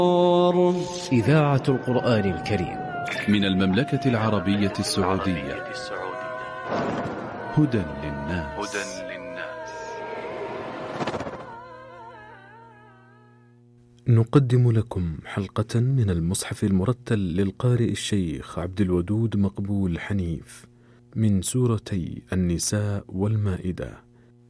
إذاعة القرآن الكريم من المملكة العربية السعودية. هدى للناس. نقدم لكم حلقة من المصحف المرتل للقارئ الشيخ عبد الودود مقبول حنيف من سورتي النساء والمائدة.